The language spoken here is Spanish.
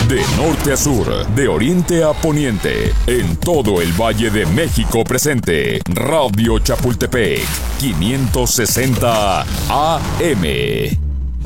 De norte a sur, de oriente a poniente, en todo el Valle de México presente. Radio Chapultepec, 560 AM.